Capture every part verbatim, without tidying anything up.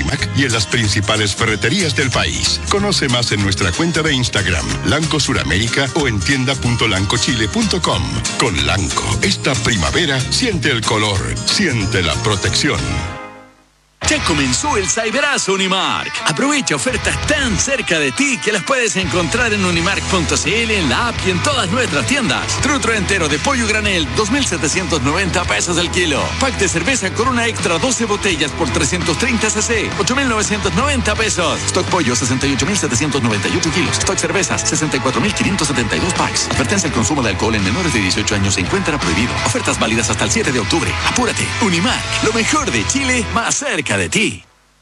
Unimac y en las principales ferreterías del país. Conoce más en nuestra cuenta de Instagram, Lanco Suramérica, o en tienda punto lancochile punto com. Con Lanco, esta primavera, siente el color, siente la protección. Ya comenzó el Cyberazo Unimark. Aprovecha ofertas tan cerca de ti que las puedes encontrar en unimark punto c l, en la app y en todas nuestras tiendas. Trutro entero de pollo granel, dos mil setecientos noventa pesos el kilo. Pack de cerveza Corona Extra, doce botellas por trescientos treinta cc, ocho mil novecientos noventa pesos. Stock pollo, sesenta y ocho mil setecientos noventa y ocho kilos. Stock cervezas, sesenta y cuatro mil quinientos setenta y dos packs. Advertencia: el consumo de alcohol en menores de dieciocho años se encuentra prohibido. Ofertas válidas hasta el siete de octubre. Apúrate. Unimark, lo mejor de Chile, más cerca de ti.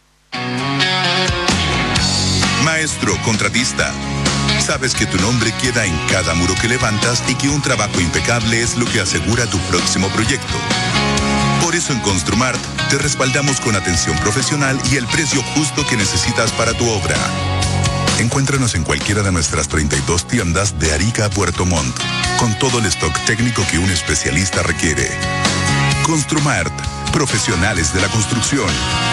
Maestro contratista, sabes que tu nombre queda en cada muro que levantas y que un trabajo impecable es lo que asegura tu próximo proyecto. Por eso en Construmart te respaldamos con atención profesional y el precio justo que necesitas para tu obra. Encuéntranos en cualquiera de nuestras treinta y dos tiendas de Arica a Puerto Montt, con todo el stock técnico que un especialista requiere. Construmart, profesionales de la construcción.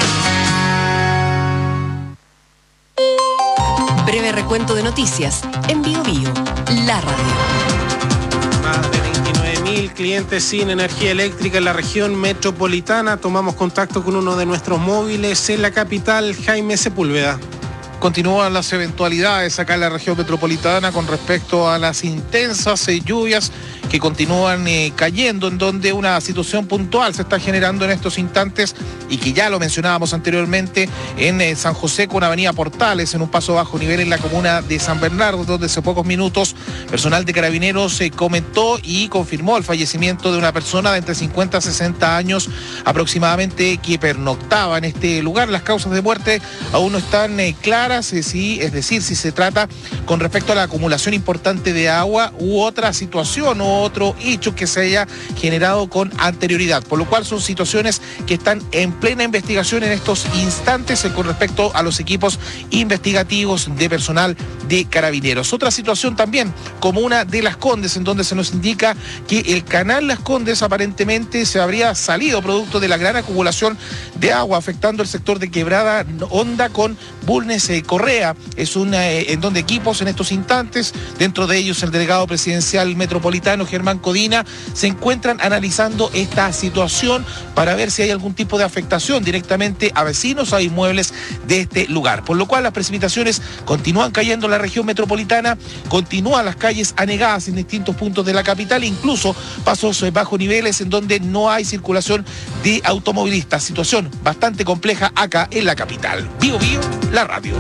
Breve recuento de noticias en Bio Bio, la radio. Más de veintinueve mil clientes sin energía eléctrica en la región metropolitana. Tomamos contacto con uno de nuestros móviles en la capital, Jaime Sepúlveda. Continúan las eventualidades acá en la región metropolitana con respecto a las intensas eh, lluvias que continúan eh, cayendo, en donde una situación puntual se está generando en estos instantes y que ya lo mencionábamos anteriormente en eh, San José con Avenida Portales, en un paso bajo nivel en la comuna de San Bernardo, donde hace pocos minutos personal de Carabineros eh, comentó y confirmó el fallecimiento de una persona de entre cincuenta a sesenta años aproximadamente que pernoctaba en este lugar. Las causas de muerte aún no están eh, claras. Sí, es decir, si se trata con respecto a la acumulación importante de agua u otra situación u otro hecho que se haya generado con anterioridad, por lo cual son situaciones que están en plena investigación en estos instantes con respecto a los equipos investigativos de personal de Carabineros. Otra situación también, comuna de Las Condes, en donde se nos indica que el canal Las Condes aparentemente se habría salido producto de la gran acumulación de agua afectando el sector de Quebrada Honda con Bulnes eh, Correa. Es una eh, en donde equipos en estos instantes, dentro de ellos el delegado presidencial metropolitano Germán Codina, se encuentran analizando esta situación para ver si hay algún tipo de afectación directamente a vecinos, a inmuebles de este lugar. Por lo cual las precipitaciones continúan cayendo en la región metropolitana, continúan las calles anegadas en distintos puntos de la capital, incluso pasos eh, bajo niveles en donde no hay circulación de automovilistas. Situación bastante compleja acá en la capital. Bio Bio, la radio.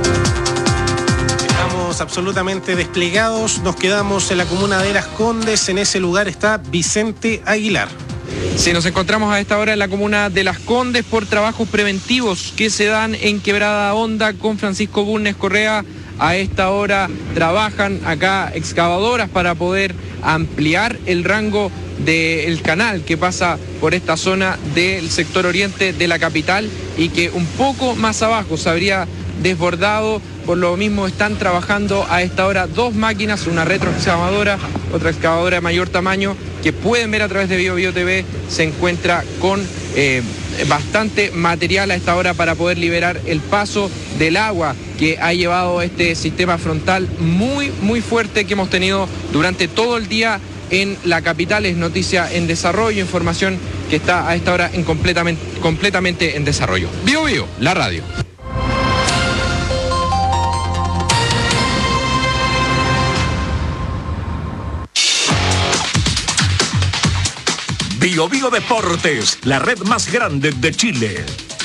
Estamos absolutamente desplegados, nos quedamos en la comuna de Las Condes, en ese lugar está Vicente Aguilar. Sí, nos encontramos a esta hora en la comuna de Las Condes por trabajos preventivos que se dan en Quebrada Honda con Francisco Bulnes Correa. A esta hora trabajan acá excavadoras para poder ampliar el rango del canal que pasa por esta zona del sector oriente de la capital y que un poco más abajo se habría desbordado. Por lo mismo están trabajando a esta hora dos máquinas, una retroexcavadora, otra excavadora de mayor tamaño, que pueden ver a través de Bio Bio T V, se encuentra con eh, bastante material a esta hora para poder liberar el paso del agua que ha llevado este sistema frontal muy, muy fuerte que hemos tenido durante todo el día en la capital. Es noticia en desarrollo, información que está a esta hora en completamente, completamente en desarrollo. Bio Bio, la radio. Bio Bio Deportes, la red más grande de Chile.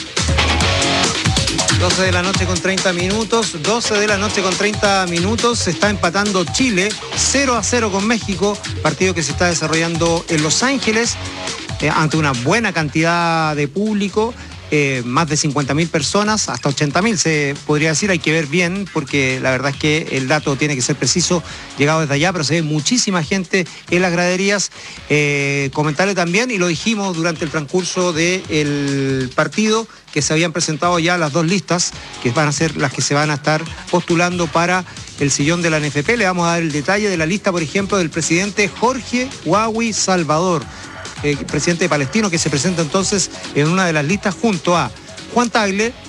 doce de la noche con treinta minutos, doce de la noche con treinta minutos, se está empatando Chile, cero a cero con México, partido que se está desarrollando en Los Ángeles, eh, ante una buena cantidad de público. Eh, más de cincuenta mil personas, hasta ochenta mil se podría decir, hay que ver bien porque la verdad es que el dato tiene que ser preciso, llegado desde allá, pero se ve muchísima gente en las graderías. Eh, comentarle también, y lo dijimos durante el transcurso del partido, que se habían presentado ya las dos listas, que van a ser las que se van a estar postulando para el sillón de la N F P. Le vamos a dar el detalle de la lista, por ejemplo, del presidente Jorge Huawi Salvador, Eh, presidente palestino, que se presenta entonces en una de las listas junto a Juan Tagle,